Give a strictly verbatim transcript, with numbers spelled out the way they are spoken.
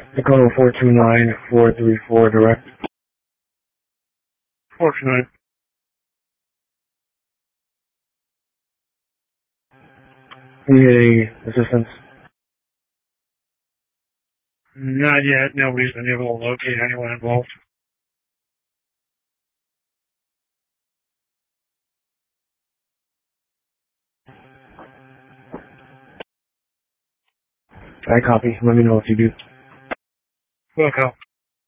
Dakota four two nine, four three four, direct. four two nine. Need any assistance? Not yet. Nobody's been able to locate anyone involved. I copy. Let me know if you do. Wilco.